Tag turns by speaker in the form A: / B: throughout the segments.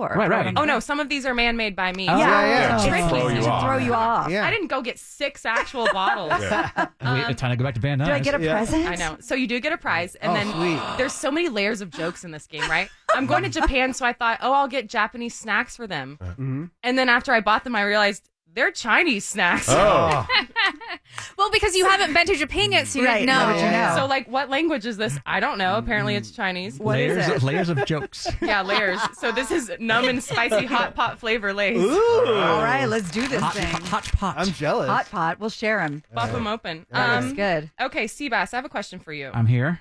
A: floor.
B: Right.
C: Oh, no, some of these are man-made by me.
A: Yeah.
C: So
D: Just
C: tricky.
D: throw you off.
A: Yeah.
C: I didn't go get 6 actual bottles.
B: Wait, time to go back to Van Nuys.
A: Do I get a present?
C: I know. So you do get a prize. And then
A: sweet.
C: there's so many layers of jokes in this game, right? I'm going to Japan, so I thought, I'll get Japanese snacks for them.
A: Mm-hmm.
C: And then after I bought them, I realized they're Chinese snacks.
E: Oh.
F: Well, because you haven't been to Japan yet, so you didn't know.
A: How would you know?
C: So, like, what language is this? I don't know. Apparently, it's Chinese.
A: What is it?
B: Layers of jokes.
C: Yeah, layers. So this is numb and spicy hot pot flavor Lay's.
A: All right, let's do this thing.
B: Hot pot.
D: I'm jealous.
A: Hot pot. We'll share them.
C: Buff them open.
A: That looks good.
C: Okay, Seabass, I have a question for you.
B: I'm here.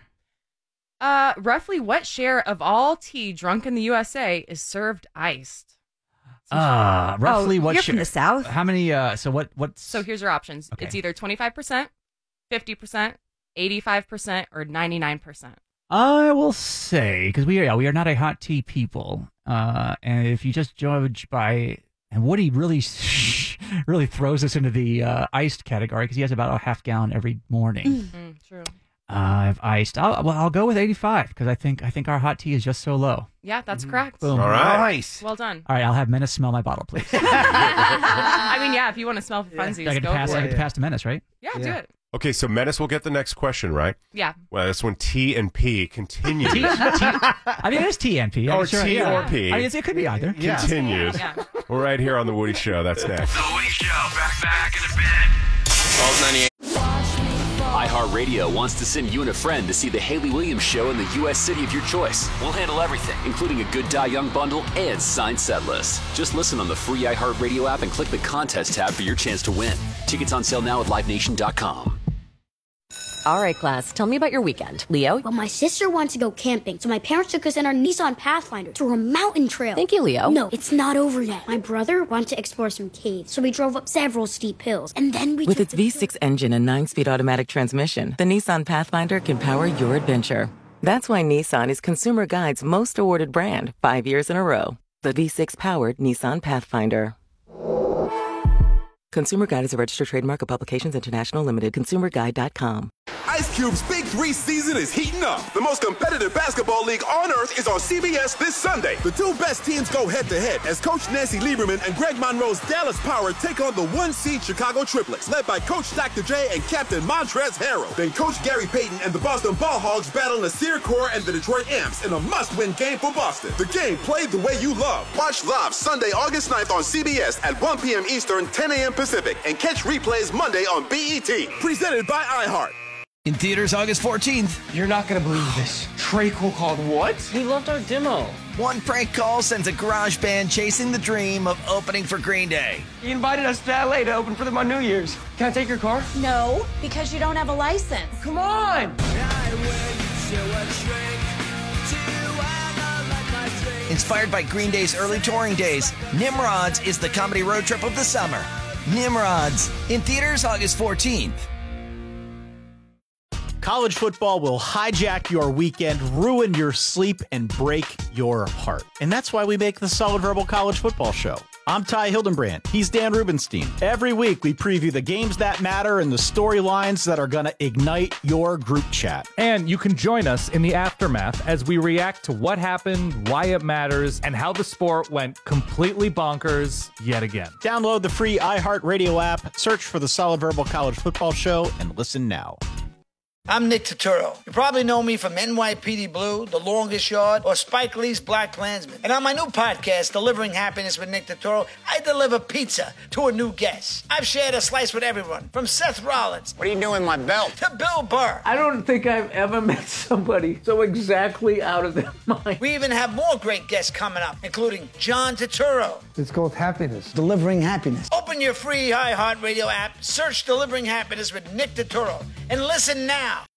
C: Roughly what share of all tea drunk in the USA is served iced?
B: Roughly what
A: You're
B: share?
A: from the South.
B: How many? So what's?
C: So here's your options.
B: Okay.
C: It's either 25%, 50%, 85%, or 99%.
B: I will say, because we are not a hot tea people, and if you just judge by, and Woody really really throws us into the iced category because he has about a half gallon every morning.
C: True.
B: Of iced. I'll go with 85 because I think our hot tea is just so low.
C: Yeah, that's correct.
B: Boom.
E: All right.
D: Nice.
C: Well done.
B: All right, I'll have Menace smell my bottle, please.
C: I mean, yeah, if you want to smell for funsies,
B: I get to
C: go
B: pass.
C: for
B: I
C: it.
B: get to pass to Menace, right?
C: Yeah, do it.
E: Okay, so Menace will get the next question, right?
C: Yeah.
E: Well, that's when T and P continues.
B: I mean, it's TNP.
E: Or T or P.
B: I mean, it could be either.
E: Continues.
C: Yeah.
E: We're right here on The Woody Show. That's next.
G: The Woody Show, back in a bit. Balls 98.
H: iHeartRadio wants to send you and a friend to see the Haley Williams Show in the U.S. city of your choice. We'll handle everything, including a Good Die Young bundle and signed set list. Just listen on the free iHeartRadio app and click the contest tab for your chance to win. Tickets on sale now at LiveNation.com.
I: All right, class, tell me about your weekend. Leo?
J: Well, my sister wanted to go camping, so my parents took us in our Nissan Pathfinder through a mountain trail.
I: Thank you, Leo.
J: No, it's not over yet. My brother wanted to explore some caves, so we drove up several steep hills, and then we
K: With its V6 engine and 9-speed automatic transmission, the Nissan Pathfinder can power your adventure. That's why Nissan is Consumer Guide's most awarded brand 5 years in a row. The V6-powered Nissan Pathfinder. Consumer Guide is a registered trademark of Publications International Limited. ConsumerGuide.com.
L: Ice Cube's Big 3 season is heating up. The most competitive basketball league on earth is on CBS this Sunday. The two best teams go head-to-head as Coach Nancy Lieberman and Greg Monroe's Dallas Power take on the 1-seed Chicago Triplets, led by Coach Dr. J and Captain Montrezl Harrell. Then Coach Gary Payton and the Boston Ball Hogs battle Nasir Kaur and the Detroit Amps in a must-win game for Boston. The game played the way you love. Watch live Sunday, August 9th on CBS at 1 p.m. Eastern, 10 a.m. Pacific, and catch replays Monday on BET. Presented by iHeart.
M: In theaters August 14th.
N: You're not going to believe this. Trey Cole called what?
M: He loved our demo. One prank call sends a garage band chasing the dream of opening for Green Day.
N: He invited us to LA to open for them on New Year's. Can I take your car?
O: No, because you don't have a license.
N: Come on!
M: Inspired by Green Day's early touring days, Nimrods is the comedy road trip of the summer. Nimrods, in theaters August 14th.
P: College football will hijack your weekend, ruin your sleep, and break your heart. And that's why we make the Solid Verbal College Football Show. I'm Ty Hildenbrand. He's Dan Rubenstein. Every week, we preview the games that matter and the storylines that are going to ignite your group chat.
Q: And you can join us in the aftermath as we react to what happened, why it matters, and how the sport went completely bonkers yet again.
P: Download the free iHeartRadio app, search for the Solid Verbal College Football Show, and listen now.
R: I'm Nick Turturro. You probably know me from NYPD Blue, The Longest Yard, or Spike Lee's Black Klansman. And on my new podcast, Delivering Happiness with Nick Turturro, I deliver pizza to a new guest. I've shared a slice with everyone, from Seth Rollins.
S: What are you doing, my belt?
R: To Bill Burr.
N: I don't think I've ever met somebody so exactly out of their mind.
R: We even have more great guests coming up, including John Turturro.
T: It's called Happiness. Delivering Happiness.
R: Open your free iHeartRadio app, search Delivering Happiness with Nick Turturro, and listen now.